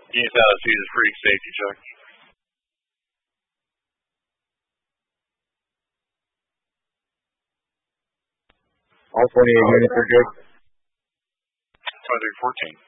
East out of Cedar Creek, safety check. All 28 units are good. 2314.